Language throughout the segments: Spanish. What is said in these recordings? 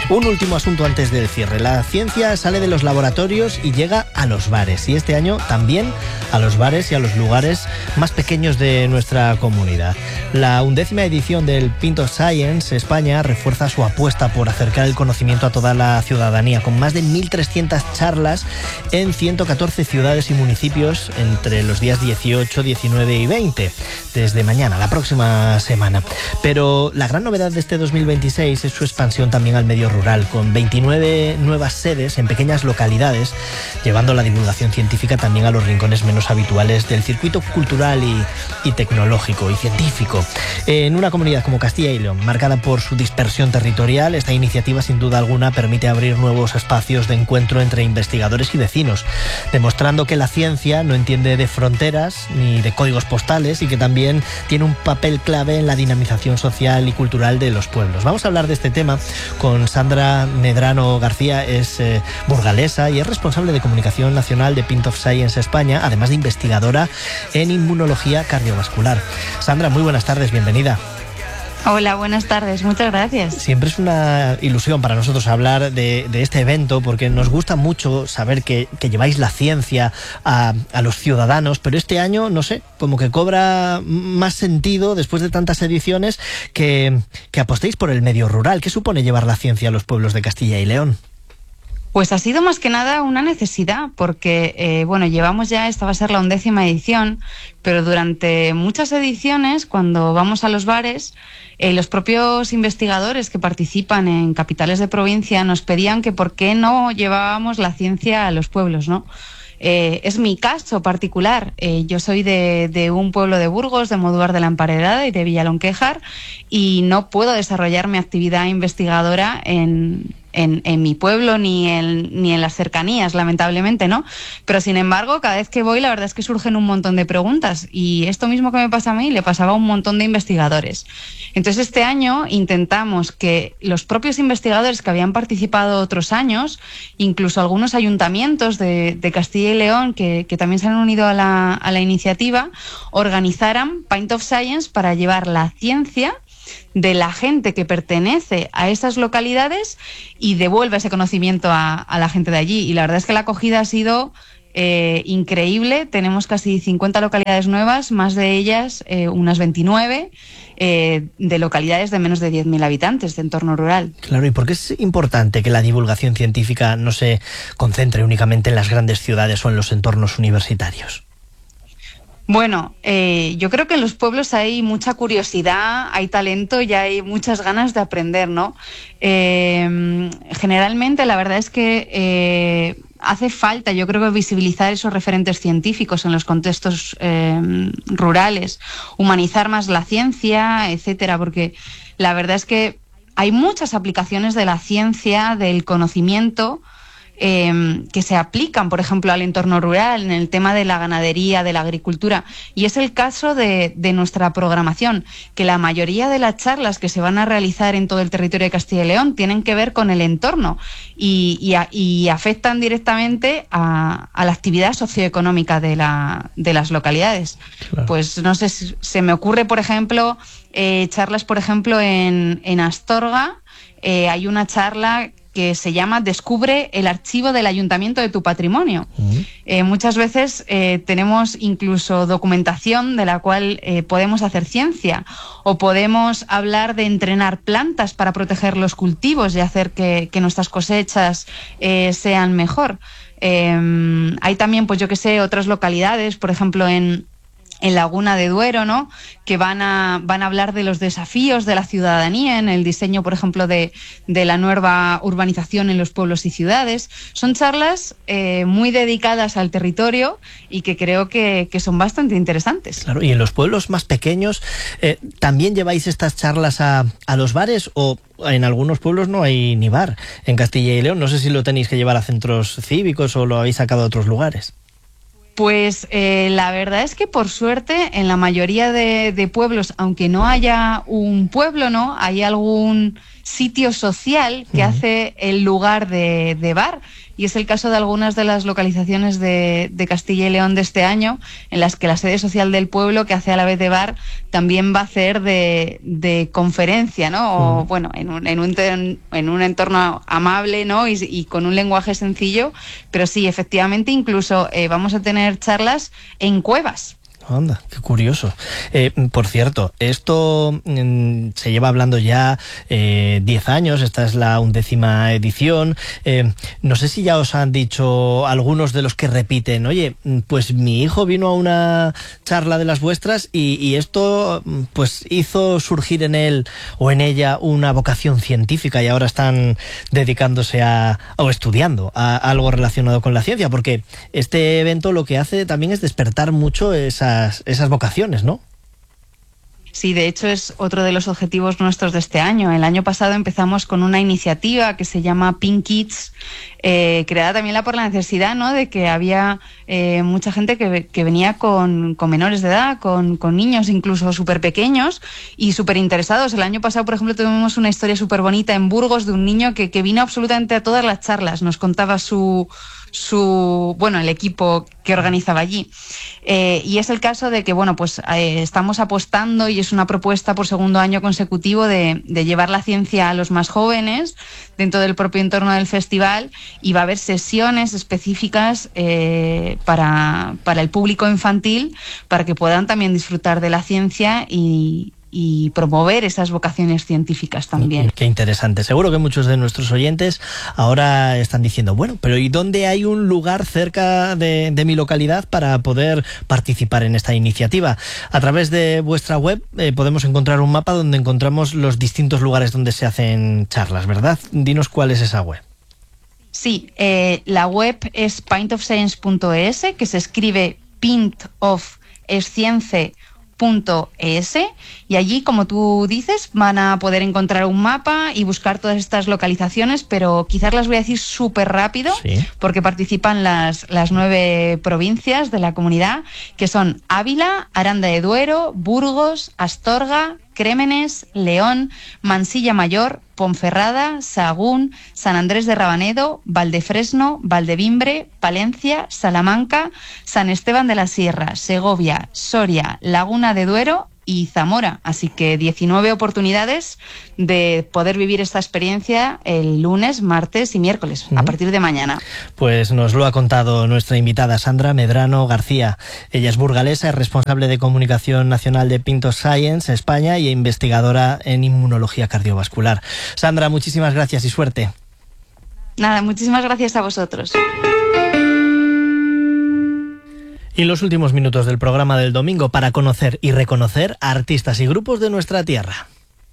Un último asunto antes del cierre. La ciencia sale de los laboratorios y llega a los bares. Y este año también a los bares y a los lugares más pequeños de nuestra comunidad. La 11ª edición del Pint of Science España refuerza su apuesta por acercar el conocimiento a toda la ciudadanía, con más de 1.300 charlas en 114 ciudades y municipios entre los días 18, 19 y 20, desde mañana, la próxima semana. Pero la gran novedad de este 2026 es su expansión también al medio rural, con 29 nuevas sedes en pequeñas localidades, llevando la divulgación científica también a los rincones menos habituales del circuito cultural y tecnológico y científico. En una comunidad como Castilla y León, marcada por su dispersión territorial, esta iniciativa sin duda alguna permite abrir nuevos espacios de encuentro entre investigadores y vecinos, demostrando que la ciencia no entiende de fronteras ni de códigos postales y que también tiene un papel clave en la dinamización social y cultural de los pueblos. Vamos a hablar de este tema con Sandra Medrano García. Es burgalesa y es responsable de comunicación nacional de Pint of Science España, además de investigadora en inmunología cardiovascular. Sandra, muy buenas tardes, bienvenida. Hola, buenas tardes, muchas gracias. Siempre es una ilusión para nosotros hablar de este evento, porque nos gusta mucho saber que lleváis la ciencia a los ciudadanos, pero este año, no sé, como que cobra más sentido, después de tantas ediciones, que apostéis por el medio rural. ¿Qué supone llevar la ciencia a los pueblos de Castilla y León? Pues ha sido más que nada una necesidad, porque llevamos ya, esta va a ser la 11ª edición, pero durante muchas ediciones, cuando vamos a los bares, los propios investigadores que participan en capitales de provincia nos pedían que por qué no llevábamos la ciencia a los pueblos, ¿no? Es mi caso particular. Yo soy de un pueblo de Burgos, de Modúvar de la Emparedada y de Villalonquejar, y no puedo desarrollar mi actividad investigadora en mi pueblo ni en las cercanías, lamentablemente, ¿no? Pero sin embargo, cada vez que voy, la verdad es que surgen un montón de preguntas, y esto mismo que me pasa a mí le pasaba a un montón de investigadores. Entonces este año intentamos que los propios investigadores que habían participado otros años, incluso algunos ayuntamientos de Castilla y León que también se han unido a la iniciativa, organizaran Pint of Science para llevar la ciencia de la gente que pertenece a esas localidades y devuelve ese conocimiento a la gente de allí. Y la verdad es que la acogida ha sido increíble. Tenemos casi 50 localidades nuevas, más de ellas unas 29 de localidades de menos de 10.000 habitantes, de entorno rural. Claro, ¿y por qué es importante que la divulgación científica no se concentre únicamente en las grandes ciudades o en los entornos universitarios? Bueno, yo creo que en los pueblos hay mucha curiosidad, hay talento y hay muchas ganas de aprender, ¿no? Generalmente la verdad es que hace falta, yo creo, que visibilizar esos referentes científicos en los contextos rurales, humanizar más la ciencia, etcétera, porque la verdad es que hay muchas aplicaciones de la ciencia, del conocimiento, que se aplican, por ejemplo, al entorno rural, en el tema de la ganadería, de la agricultura. Y es el caso de nuestra programación, que la mayoría de las charlas que se van a realizar en todo el territorio de Castilla y León tienen que ver con el entorno y afectan directamente a la actividad socioeconómica de las localidades. Claro. Pues no sé, se me ocurre, por ejemplo, charlas, por ejemplo, en Astorga. Hay una charla que se llama Descubre el archivo del ayuntamiento de tu patrimonio. Muchas veces tenemos incluso documentación de la cual podemos hacer ciencia, o podemos hablar de entrenar plantas para proteger los cultivos y hacer que nuestras cosechas sean mejor. Hay también, pues yo que sé, otras localidades, por ejemplo en Laguna de Duero, ¿no?, que van a hablar de los desafíos de la ciudadanía en el diseño, por ejemplo, de la nueva urbanización en los pueblos y ciudades. Son charlas muy dedicadas al territorio y que creo que son bastante interesantes. Claro, y en los pueblos más pequeños, ¿también lleváis estas charlas a los bares, o en algunos pueblos no hay ni bar? En Castilla y León, no sé si lo tenéis que llevar a centros cívicos o lo habéis sacado a otros lugares. Pues la verdad es que, por suerte, en la mayoría de pueblos, aunque no haya un pueblo, ¿no?, hay algún sitio social que hace el lugar de bar. y es el caso de algunas de las localizaciones de Castilla y León de este año, en las que la sede social del pueblo, que hace a la vez de bar, también va a hacer de conferencia, ¿no? O, bueno, en un entorno amable, ¿no? Y con un lenguaje sencillo, pero sí, efectivamente, incluso vamos a tener charlas en cuevas. Anda, qué curioso. Por cierto, esto se lleva hablando ya 10 años, esta es la 11ª edición. No sé si ya os han dicho algunos de los que repiten, oye, pues mi hijo vino a una charla de las vuestras y esto pues hizo surgir en él o en ella una vocación científica y ahora están dedicándose o estudiando a algo relacionado con la ciencia, porque este evento lo que hace también es despertar mucho esas vocaciones, ¿no? Sí, de hecho es otro de los objetivos nuestros de este año. El año pasado empezamos con una iniciativa que se llama Pink Kids, creada también por la necesidad, ¿no?, de que había mucha gente que venía con menores de edad, con niños incluso súper pequeños y súper interesados. El año pasado, por ejemplo, tuvimos una historia súper bonita en Burgos de un niño que vino absolutamente a todas las charlas. Nos contaba el equipo que organizaba allí. Y es el caso de que, bueno, pues estamos apostando, y es una propuesta por segundo año consecutivo de llevar la ciencia a los más jóvenes dentro del propio entorno del festival, y va a haber sesiones específicas para el público infantil, para que puedan también disfrutar de la ciencia y promover esas vocaciones científicas también. Qué interesante. Seguro que muchos de nuestros oyentes ahora están diciendo, bueno, pero ¿y dónde hay un lugar cerca de mi localidad para poder participar en esta iniciativa? A través de vuestra web podemos encontrar un mapa donde encontramos los distintos lugares donde se hacen charlas, ¿verdad? Dinos cuál es esa web. Sí, la web es pintofscience.es, que se escribe pintofscience.es, y allí, como tú dices, van a poder encontrar un mapa y buscar todas estas localizaciones, pero quizás las voy a decir súper rápido, sí, porque participan las 9 provincias de la comunidad, que son Ávila, Aranda de Duero, Burgos, Astorga, Crémenes, León, Mansilla Mayor, Ponferrada, Sahagún, San Andrés de Rabanedo, Valdefresno, Valdevimbre, Palencia, Salamanca, San Esteban de la Sierra, Segovia, Soria, Laguna de Duero y Zamora. Así que 19 oportunidades de poder vivir esta experiencia el lunes, martes y miércoles, a partir de mañana. Pues nos lo ha contado nuestra invitada Sandra Medrano García. Ella es burgalesa, es responsable de comunicación nacional de Pint of Science España y investigadora en inmunología cardiovascular. Sandra, muchísimas gracias y suerte. Nada, muchísimas gracias a vosotros. Y en los últimos minutos del programa del domingo, para conocer y reconocer a artistas y grupos de nuestra tierra.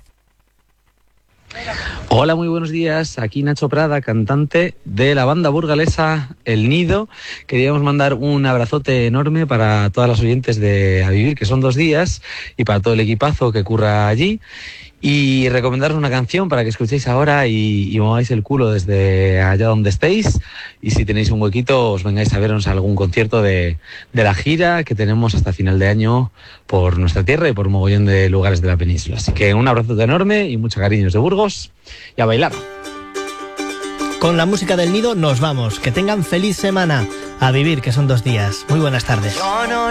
Hola, muy buenos días. Aquí Nacho Prada, cantante de la banda burgalesa El Nido. Queríamos mandar un abrazote enorme para todas las oyentes de A Vivir, que son 2 días, y para todo el equipazo que curra allí. Y recomendaros una canción para que escuchéis ahora y mováis el culo desde allá donde estéis. Y si tenéis un huequito, os vengáis a vernos a algún concierto de la gira que tenemos hasta final de año por nuestra tierra y por un mogollón de lugares de la península. Así que un abrazo enorme y muchos cariños de Burgos, y a bailar. Con la música del Nido nos vamos. Que tengan feliz semana. A vivir, que son 2 días. Muy buenas tardes.